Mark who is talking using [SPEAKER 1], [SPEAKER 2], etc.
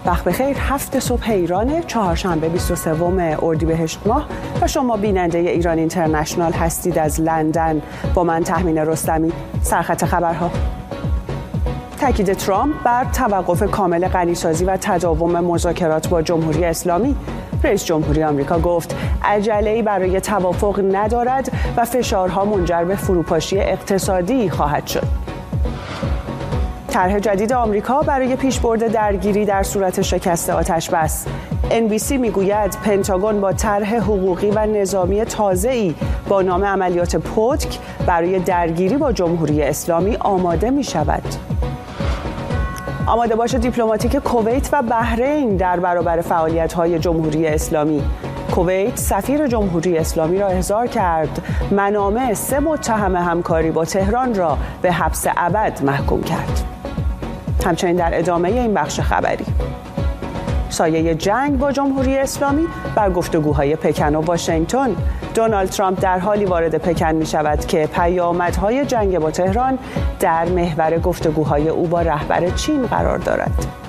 [SPEAKER 1] وقت بخیر. 7 صبح ایران، چهارشنبه 23 اردیبهشت ماه و شما بیننده ایران اینترنشنال هستید از لندن. با من تهمینه رستمی. سرخط خبرها: تاکید ترامپ بر توقف کامل غنیسازی و تداوم مذاکرات با جمهوری اسلامی. رئیس جمهوری آمریکا گفت عجله‌ای برای توافق ندارد و فشارها منجر به فروپاشی اقتصادی خواهد شد. طرح جدید آمریکا برای پیشبرد درگیری در صورت شکست آتش‌بس. NBC میگوید پنتاگون با طرح حقوقی و نظامی تازه‌ای با نام عملیات پتک برای درگیری با جمهوری اسلامی آماده می‌شود. آماده باش دیپلماتیک کویت و بحرین در برابر فعالیت‌های جمهوری اسلامی. کویت سفیر جمهوری اسلامی را احضار کرد. منامه 3 متهم همکاری با تهران را به حبس ابد محکوم کرد. همچنین در ادامه این بخش خبری: سایه جنگ با جمهوری اسلامی بر گفتگوهای پکن و واشنگتن. دونالد ترامپ در حالی وارد پکن می شود که پیامدهای جنگ با تهران در محور گفتگوهای او با رهبر چین قرار دارد.